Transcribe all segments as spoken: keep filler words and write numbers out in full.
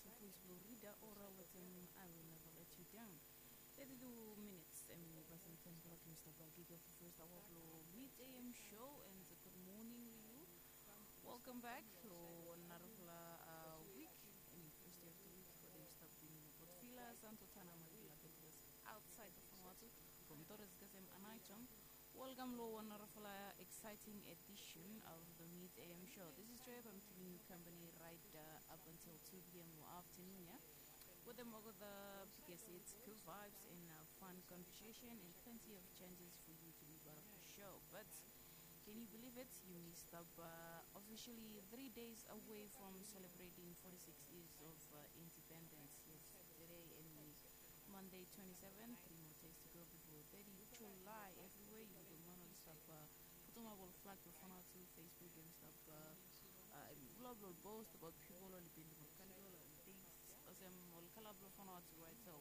sa voicemail reader ora watan I will never let you down. thirty-two minutes and basin ten o'clock Mister Bagiga for first hour of mid A M show and good morning to you. Welcome back to another uh, week and first day of the week for them stop being about Fila Santo Tana Marilla Bedras outside of Famatu from Torres Gazem Anaicham. Welcome to another exciting edition of the Mid A M show. This is Joy. I'm keeping you company right uh, up until two p m afternoon. Yeah? With them over the biggest hits, cool vibes, and uh, fun conversation, and plenty of chances for you to be part of the show. But can you believe it? You missed up uh, officially three days away from celebrating forty-six years of uh, independence. Yes, today and Monday twenty-seventh, three more days to go before thirtieth July. Everywhere you will want to stop. Put on my flag before now to Facebook and stop. Uh, uh, blah blah boast about people only being the things. Asem ol kala blah for now right. So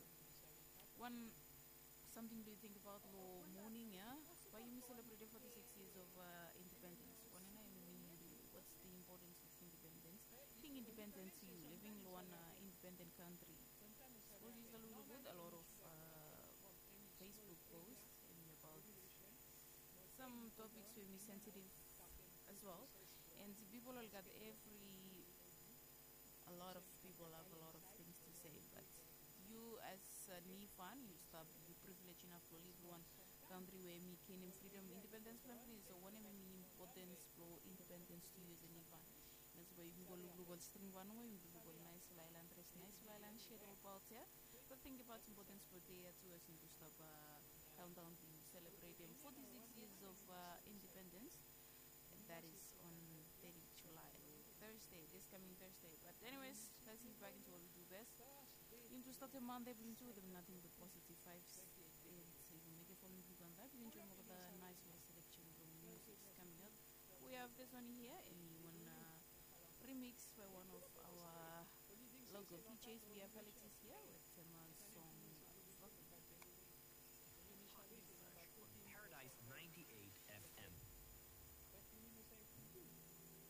one something do you think about law morning? Yeah, why you celebrating forty-six years of uh, independence? One and I mean, what's the importance of independence? Being independent to you, living in one uh, independent country. Well, it's a little good. A lot of uh, Facebook posts and about some topics will be sensitive as well, and people will get every. A lot of people have a lot of things to say, but you as a Nifan, you stop you privileged enough to live one country where me can freedom independence family. So one of the importance for independence to you as a Nifan. That's why you can go look at string one way, you can go nice island, rest nice island, share all about here. But think about importance for there too as you stop uh, countdown to celebrating forty-six years of uh, independence. And that is on thirtieth July. Thursday, this coming Thursday. But anyways, let's get back into what we do best. Into start the Monday, bring to them nothing but positive vibes. And so you make it for me on that. You enjoy more of the nice little selection of music coming up. We have this one here, and one uh, remix by one of our local D Js. We have Alexis here with um, uh,